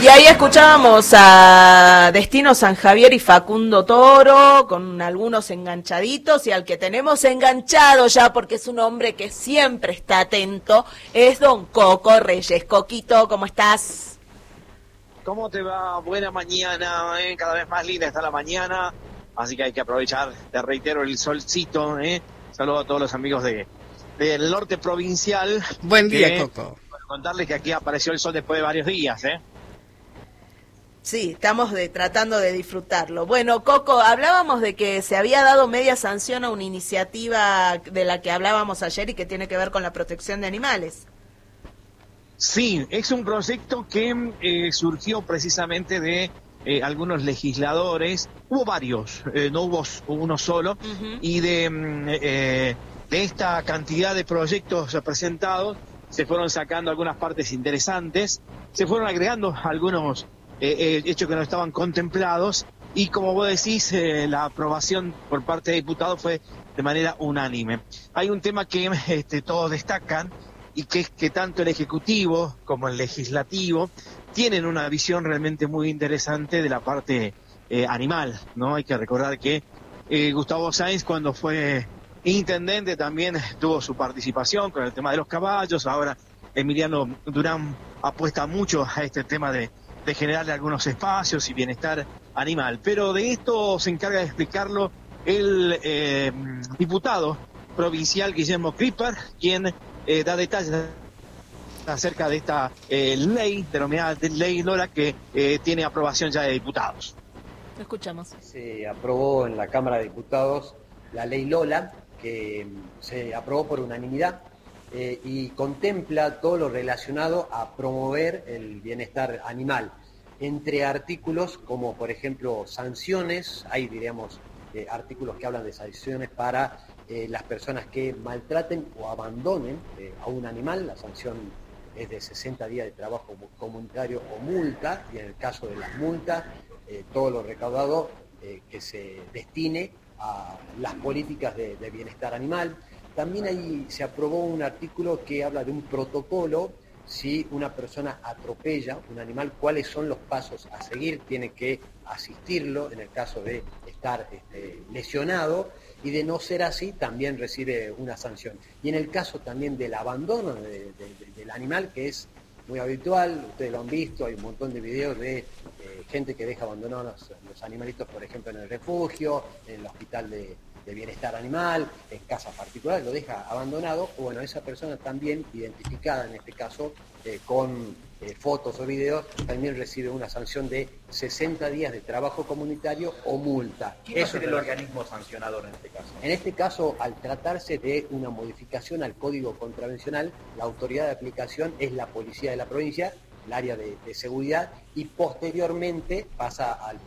Y ahí escuchábamos a Destino San Javier y Facundo Toro, con algunos enganchaditos, y al que tenemos enganchado ya, porque es un hombre que siempre está atento, es don Coco Reyes. Coquito, ¿cómo estás? ¿Cómo te va? Buena mañana, cada vez más linda está la mañana, así que hay que aprovechar, te reitero, el solcito, Saludo a todos los amigos del norte provincial. Buen día, Coco. Para contarles que aquí apareció el sol después de varios días, Sí, estamos tratando de disfrutarlo. Bueno, Coco, hablábamos de que se había dado media sanción a una iniciativa de la que hablábamos ayer y que tiene que ver con la protección de animales. Sí, es un proyecto que surgió precisamente de algunos legisladores. Hubo varios, no hubo uno solo, y de esta cantidad de proyectos presentados se fueron sacando algunas partes interesantes, se fueron agregando algunos hechos que no estaban contemplados, y como vos decís, la aprobación por parte de diputados fue de manera unánime. Hay un tema que todos destacan, y que es que tanto el Ejecutivo como el Legislativo tienen una visión realmente muy interesante de la parte animal, ¿no? Hay que recordar que Gustavo Sáenz, cuando fue intendente, también tuvo su participación con el tema de los caballos. Ahora Emiliano Durán apuesta mucho a este tema de generarle algunos espacios y bienestar animal. Pero de esto se encarga de explicarlo el diputado provincial Guillermo Creeper, quien da detalles acerca de esta ley, denominada Ley Lola, que tiene aprobación ya de diputados. Lo escuchamos. Se aprobó en la Cámara de Diputados la Ley Lola, que se aprobó por unanimidad y contempla todo lo relacionado a promover el bienestar animal. Entre artículos como, por ejemplo, sanciones, hay, diríamos, artículos que hablan de sanciones para las personas que maltraten o abandonen a un animal. La sanción es de 60 días de trabajo comunitario o multa, y en el caso de las multas, todo lo recaudado que se destine a las políticas de bienestar animal. También ahí se aprobó un artículo que habla de un protocolo. Si una persona atropella un animal, cuáles son los pasos a seguir, tiene que asistirlo en el caso de estar lesionado, y de no ser así también recibe una sanción. Y en el caso también del abandono del animal, que es muy habitual, ustedes lo han visto, hay un montón de videos de gente que deja abandonados los animalitos, por ejemplo, en el refugio, en el hospital de bienestar animal, en casas particulares, lo deja abandonado. Bueno, esa persona también, identificada en este caso con fotos o videos, también recibe una sanción de 60 días de trabajo comunitario o multa. ¿Quién va a ser el organismo sancionador en este caso? En este caso, al tratarse de una modificación al Código Contravencional, la autoridad de aplicación es la Policía de la provincia, el área de seguridad, y posteriormente pasa al